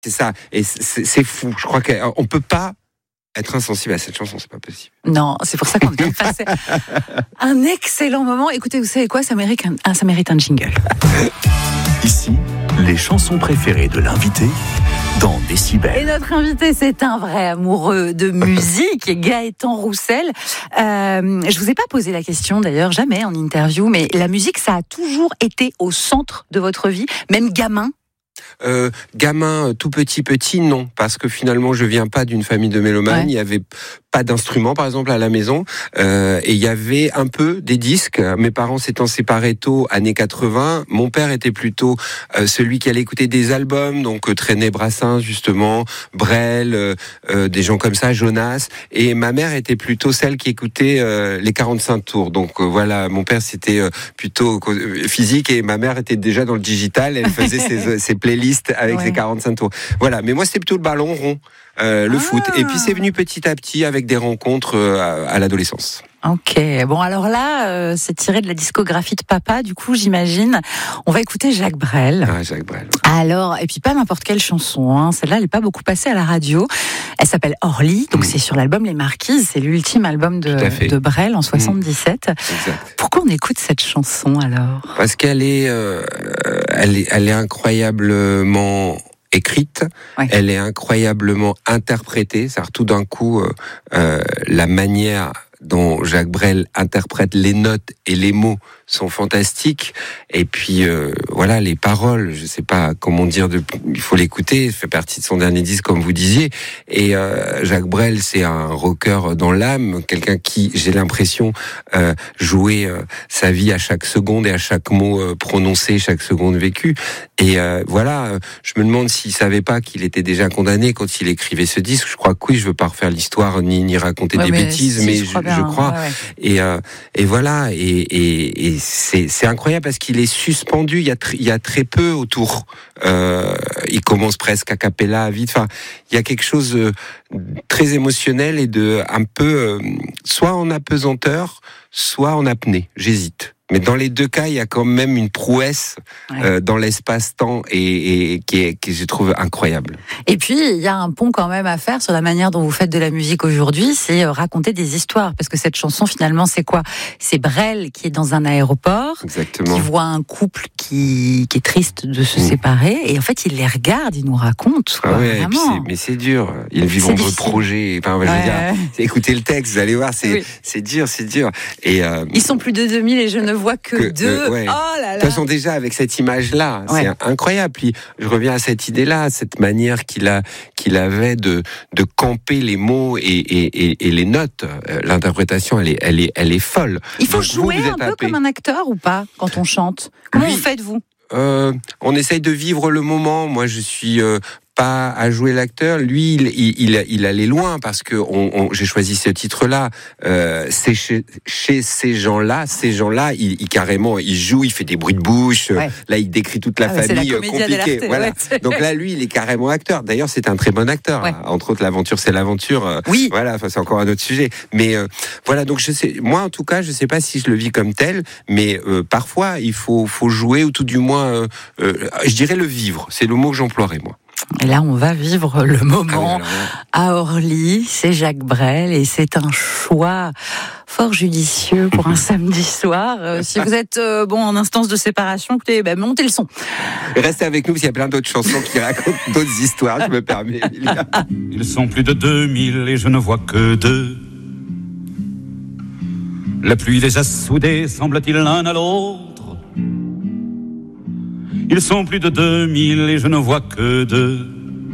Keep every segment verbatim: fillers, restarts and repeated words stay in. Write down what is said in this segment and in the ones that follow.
C'est ça, et c'est, c'est fou. Je crois qu'on peut pas être insensible à cette chanson, c'est pas possible. Non, c'est pour ça qu'on a passé un excellent moment. Écoutez, vous savez quoi, ça mérite un, ça mérite un jingle. Ici, les chansons préférées de l'invité dans Décibel. Et notre invité, c'est un vrai amoureux de musique, Gaëtan Roussel. Euh, je vous ai pas posé la question d'ailleurs, jamais en interview, mais la musique, ça a toujours été au centre de votre vie, même gamin. Euh, gamin, tout petit, petit, non, parce que finalement, je viens pas d'une famille de mélomanes. Ouais. Il y avait pas d'instruments, par exemple, à la maison, euh, et il y avait un peu des disques. Mes parents s'étant séparés tôt, années quatre-vingts. Mon père était plutôt euh, celui qui allait écouter des albums, donc euh, traînait Brassens, justement, Brel, euh, euh, des gens comme ça, Jonas. Et ma mère était plutôt celle qui écoutait euh, les quarante-cinq tours. Donc euh, voilà, mon père c'était euh, plutôt euh, physique et ma mère était déjà dans le digital. Elle faisait ses, ses playlists avec ouais. ses quarante-cinq tours. Voilà, mais moi c'était plutôt le ballon rond. Euh, le ah. foot. Et puis c'est venu petit à petit avec des rencontres euh, à, à l'adolescence. Ok, bon alors là, euh, c'est tiré de la discographie de papa, du coup j'imagine. On va écouter Jacques Brel. Ah, Jacques Brel. Alors, et puis pas n'importe quelle chanson, hein. Celle-là elle n'est pas beaucoup passée à la radio. Elle s'appelle Orly, donc mmh. c'est sur l'album Les Marquises, c'est l'ultime album de, de Brel en soixante-dix-sept. Mmh. Exact. Pourquoi on écoute cette chanson alors ? Parce qu'elle est, euh, elle est, elle est incroyablement écrite, ouais. Elle est incroyablement interprétée, c'est-à-dire tout d'un coup, euh, euh, la manière dont Jacques Brel interprète les notes et les mots sont fantastiques. Et puis euh, voilà, les paroles, je sais pas comment dire, de, il faut l'écouter. Ça fait partie de son dernier disque, comme vous disiez. Et euh, Jacques Brel, c'est un rocker dans l'âme, quelqu'un qui, j'ai l'impression, euh, jouait euh, sa vie à chaque seconde et à chaque mot euh, prononcé, chaque seconde vécue. Et euh, voilà, je me demande s'il savait pas qu'il était déjà condamné quand il écrivait ce disque. Je crois que oui, je veux pas refaire l'histoire ni ni raconter ouais, des mais bêtises, si, mais je, je crois. Bien, je crois. Ouais, ouais. Et euh, et voilà, et et, et c'est, c'est incroyable parce qu'il est suspendu. Il y a, tr- il y a très peu autour. Euh, il commence presque a cappella, vite. Enfin, il y a quelque chose de très émotionnel et de un peu, euh, soit en apesanteur, soit en apnée. J'hésite. Mais dans les deux cas, il y a quand même une prouesse ouais. euh, dans l'espace-temps et, et qui est, qui je trouve incroyable. Et puis il y a un pont quand même à faire sur la manière dont vous faites de la musique aujourd'hui, c'est raconter des histoires. Parce que cette chanson finalement, c'est quoi ? C'est Brel qui est dans un aéroport, exactement. Qui voit un couple qui, qui est triste de se mmh. séparer, et en fait il les regarde, il nous raconte. Quoi, ah ouais, vraiment. Et puis c'est, mais c'est dur. Ils vivent en votre projet. Enfin, ouais. je veux dire, écoutez le texte, vous allez voir, c'est, oui. c'est dur, c'est dur. Et euh, ils sont plus de deux mille et je ne vois que, que deux. Euh, ouais. Oh là là. De toute façon, déjà avec cette image-là, ouais. c'est incroyable. Puis je reviens à cette idée-là, cette manière qu'il a, qu'il avait de de camper les mots et et et, et les notes. L'interprétation, elle est elle est elle est folle. Il faut Donc, jouer vous, vous un peu happé. Comme un acteur ou pas quand on chante. Comment oui. vous faites-vous ? Euh, on essaye de vivre le moment. Moi, je suis euh, pas à jouer l'acteur. Lui, il, il, il, il allait loin parce que on, on, j'ai choisi ce titre-là. Euh, c'est chez, chez ces gens-là, ces gens-là, il, il carrément, il joue, il fait des bruits de bouche. Ouais. Là, il décrit toute la ah, famille la compliquée. Voilà. Ouais. Donc là, lui, il est carrément acteur. D'ailleurs, c'est un très bon acteur. Ouais. Entre autres, l'aventure, c'est l'aventure. Oui. Voilà. Enfin, c'est encore un autre sujet. Mais euh, voilà. Donc, je sais. Moi, en tout cas, je sais pas si je le vis comme tel, mais euh, parfois, il faut, faut jouer ou tout du moins, euh, euh, je dirais le vivre. C'est le mot que j'emploierais moi. Et là, on va vivre le moment à Orly. C'est Jacques Brel et c'est un choix fort judicieux pour un samedi soir. Euh, si vous êtes euh, bon en instance de séparation, écoutez, ben, montez le son. Restez avec nous, parce qu'il y a plein d'autres chansons qui racontent d'autres histoires, je me permets, Emilia. Ils sont plus de deux mille et je ne vois que deux. La pluie les a soudés, semble-t-il, l'un à l'autre. Ils sont plus de deux mille et je ne vois que deux.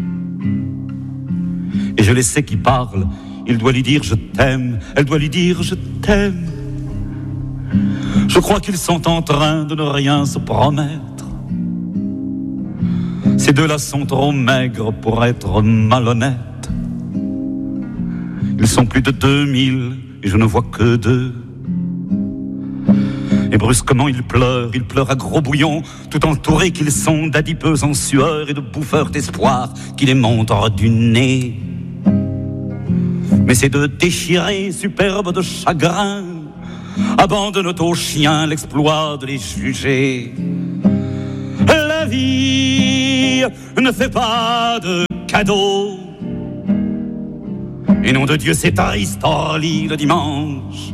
Et je les sais qui parlent. Il doit lui dire je t'aime, elle doit lui dire je t'aime. Je crois qu'ils sont en train de ne rien se promettre. Ces deux-là sont trop maigres pour être malhonnêtes. Ils sont plus de deux mille et je ne vois que deux. Et brusquement ils pleurent, ils pleurent à gros bouillons, tout entourés qu'ils sont d'adipeux en sueur et de bouffeurs d'espoir qui les montrent du nez. Mais ces deux déchirés, superbes de chagrin, abandonnent aux chiens l'exploit de les juger. La vie fille ne fait pas de cadeaux. Et nom de Dieu, c'est triste, Orly, le dimanche,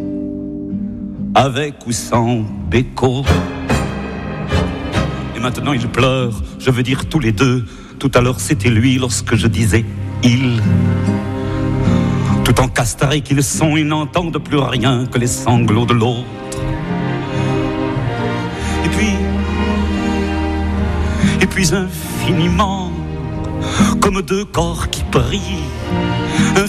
avec ou sans béco. Et maintenant il pleure, je veux dire tous les deux. Tout à l'heure c'était lui lorsque je disais il. Tout encastrés qu'ils sont, ils n'entendent plus rien que les sanglots de l'autre. Et puis, et puis infiniment, comme deux corps qui prient,